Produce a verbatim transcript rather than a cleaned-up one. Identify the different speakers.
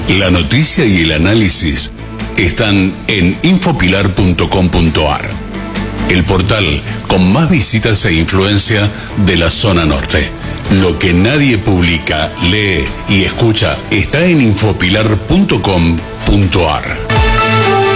Speaker 1: La noticia y el análisis están en infopilar punto com punto ar, el portal con más visitas e influencia de la zona norte. Lo que nadie publica, lee y escucha está en infopilar punto com punto ar.